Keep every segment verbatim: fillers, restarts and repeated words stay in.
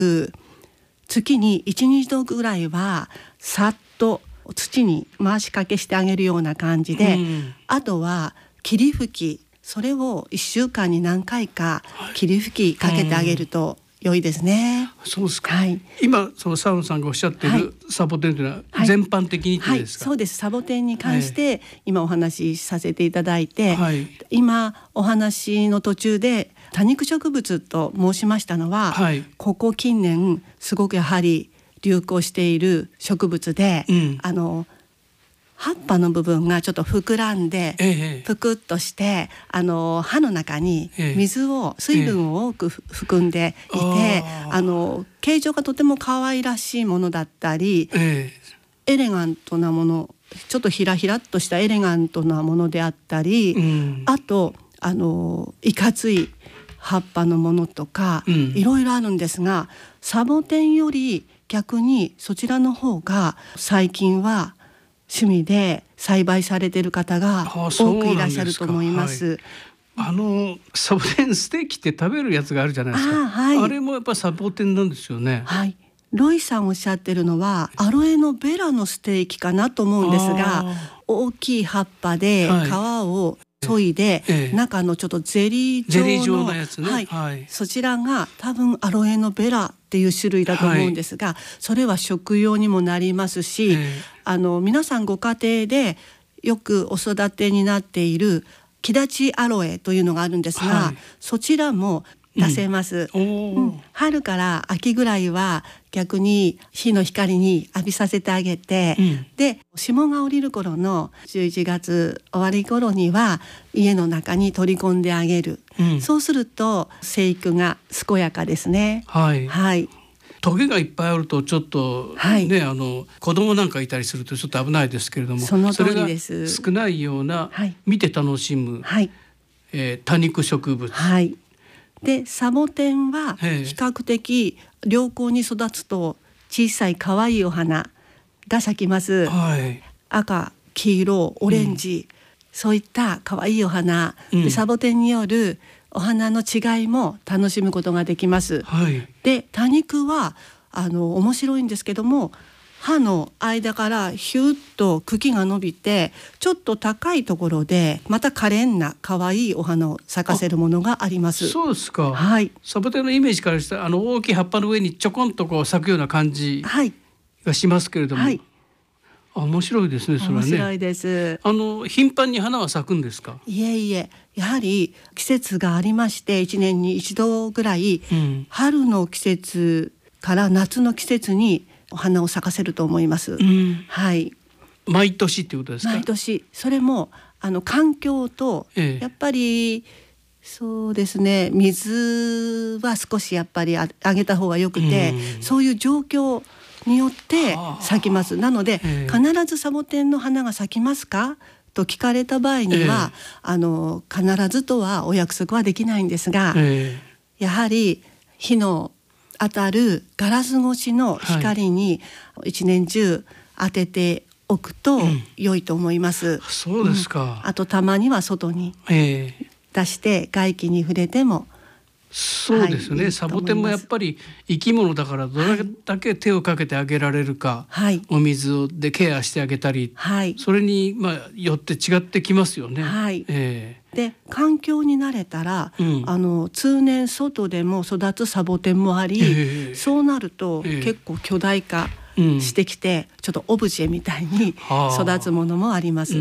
月にいち、にどぐらいはさっと土に回しかけしてあげるような感じで、うん、あとは霧吹き、それをいっしゅうかんに何回か霧吹きかけてあげると良いですね。 はい、そうですか、 はい、 今その沢野さんがおっしゃっているサボテンというのは全般的にってですか？ はいはい、そうです。サボテンに関して今お話しさせていただいて、 はい、 今お話の途中で多肉植物と申しましたのは、はい、ここ近年すごくやはり流行している植物で、うん、あの葉っぱの部分がちょっと膨らんで、ええ、ぷくっとしてあの葉の中に水を、ええ、水分を多く含んでいて、ええ、あの形状がとても可愛らしいものだったり、ええ、エレガントなもの、ちょっとひらひらっとしたエレガントなものであったり、うん、あとあのいかつい葉っぱのものとか、うん、いろいろあるんですが、サボテンより逆にそちらの方が最近は趣味で栽培されている方が多くいらっしゃると思います。 あ、はい、あのサボテンステーキって食べるやつがあるじゃないですか。 あ、はい、あれもやっぱサボテンなんですよね。 はい、ロイさんおっしゃってるのはアロエのベラのステーキかなと思うんですが、大きい葉っぱで皮を削いで、はい、ええ、中のちょっとゼリー状の、ゼリー状のやつね、はいはい、そちらが多分アロエのベラっていう種類だと思うんですが、はい、それは食用にもなりますし、ええ、あの皆さんご家庭でよくお育てになっている木立アロエというのがあるんですが、はい、そちらも出せます、うんうん、春から秋ぐらいは逆に日の光に浴びさせてあげて、うん、で霜が降りる頃のじゅういちがつ終わり頃には家の中に取り込んであげる、うん、そうすると生育が健やかですね。 はい、 はい、 トゲがいっぱいあるとちょっと、はい、ね、あの子供なんかいたりするとちょっと危ないですけれども、 その通りです。 それが少ないような、はい、見て楽しむ、はい、えー、多肉植物、 はい、でサボテンは比較的良好に育つと小さい可愛いお花が咲きます、はい、赤、黄色、オレンジ、うん、そういった可愛いお花、うん、でサボテンによるお花の違いも楽しむことができます、はい、で多肉はあの面白いんですけども、葉の間からヒュッと茎が伸びてちょっと高いところでまた可憐な可愛いお花を咲かせるものがあります。 そうですか、 はい、 サボテンのイメージからしたらあの大きい葉っぱの上にちょこんとこう咲くような感じがしますけれども、はい、あ、面白いですね。それはね、 面白いです。 あの頻繁に花は咲くんですか？ いえいえ、やはり季節がありましていちねんに一度ぐらい、うん、春の季節から夏の季節にお花を咲かせると思います、うん、はい、 毎年っていうことですか？ 毎年。それもあの環境と、ええ、やっぱりそうですね、水は少しやっぱり あ, あげた方がよくて、うん、そういう状況によって咲きます。なので、ええ、必ずサボテンの花が咲きますかと聞かれた場合には、ええ、あの必ずとはお約束はできないんですが、ええ、やはり日の当たるガラス越しの光に一年中当てておくと良いと思います、うん、 そうですか、 うん、あとたまには外に出して外気に触れても、 そうですね、はい、サボテンもやっぱり生き物だからどれだけ手をかけてあげられるか、はい、お水でケアしてあげたり、はい、それにまあよって違ってきますよね、 はい、 えーで環境に慣れたら、うん、あの通年外でも育つサボテンもあり、えー、そうなると、えー、結構巨大化してきて、うん、ちょっとオブジェみたいに育つものもあります、うん、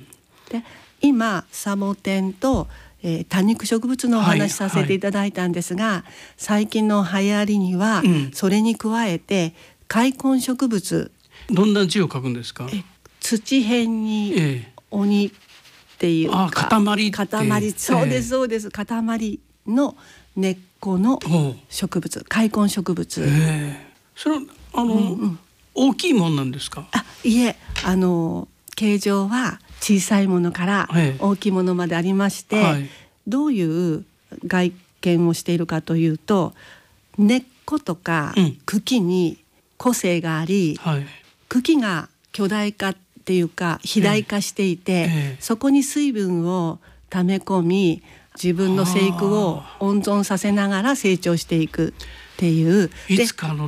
で今サボテンとえー、多肉植物のお話しさせていただいたんですが、はいはい、最近の流行りには、うん、それに加えて塊根植物、 どんな字を書くんですか？ え土辺に鬼っていうか、 えー、塊って塊、そうですそうです、塊の根っこの植物、塊根植物、えー、それはあの、うんうん、大きいもんなんですか？ あ、いえ、あの形状は小さいものから大きいものまでありまして、はい、どういう外見をしているかというと、根っことか茎に個性があり、うん、はい、茎が巨大化っていうか肥大化していて、ええ、そこに水分を溜め込み自分の生育を温存させながら成長していく。 っていう。 いつかの